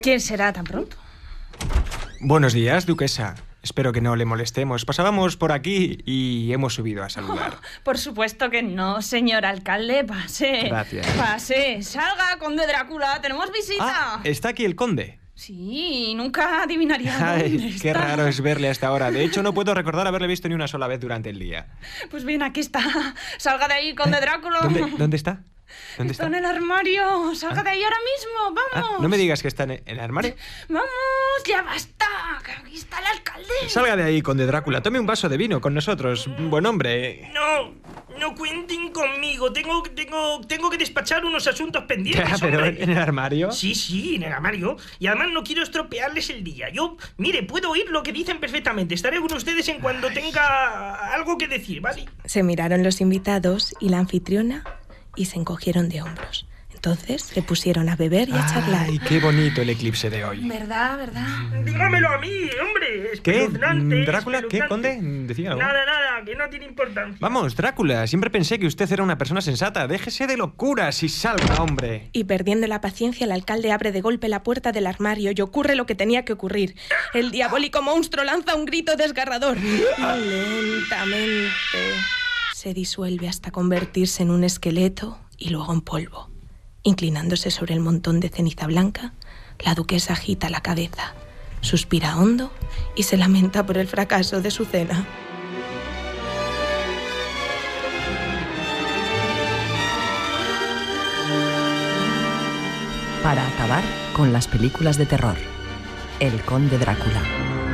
¿Quién será tan pronto? Buenos días, duquesa. Espero que no le molestemos. Pasábamos por aquí y hemos subido a saludar. Por supuesto que no, señor alcalde. Pase. Gracias. Pase. Salga, conde Drácula. Tenemos visita. Está aquí el conde. Sí, nunca adivinaría Ay, dónde está. qué raro es verle hasta ahora. De hecho, no puedo recordar haberle visto ni una sola vez durante el día. Pues bien, aquí está. Salga de ahí, conde Drácula. ¿Dónde está? ¿Dónde Está está? en el armario. Salga de ahí ahora mismo. Vamos. No me digas que está en el armario. Vamos, ya basta. Que aquí está el alcalde. Salga de ahí, conde Drácula. Tome un vaso de vino con nosotros. Buen hombre. No cuenten conmigo. Tengo que despachar unos asuntos pendientes, ¿Pero hombre. en el armario? Sí, en el armario. Y además no quiero estropearles el día. Yo, mire, puedo oír lo que dicen perfectamente. Estaré con ustedes en cuanto tenga algo que decir, ¿vale? Se miraron los invitados y la anfitriona y se encogieron de hombros. Entonces se pusieron a beber y a charlar. ¡Ay, qué bonito el eclipse de hoy! ¿Verdad? Dígamelo a mí, hombre. ¿Qué? Espeluznante, ¿Drácula? ¿Qué, espeluznante. conde? ¿Decía algo? Nada, que no tiene importancia. Vamos, Drácula. Siempre pensé que usted era una persona sensata. Déjese de locuras y salga, hombre. Y perdiendo la paciencia, el alcalde abre de golpe la puerta del armario y ocurre lo que tenía que ocurrir. El diabólico monstruo lanza un grito desgarrador y lentamente se disuelve hasta convertirse en un esqueleto y luego en polvo. Inclinándose sobre el montón de ceniza blanca, la duquesa agita la cabeza, suspira hondo y se lamenta por el fracaso de su cena. Para acabar con las películas de terror, El Conde Drácula.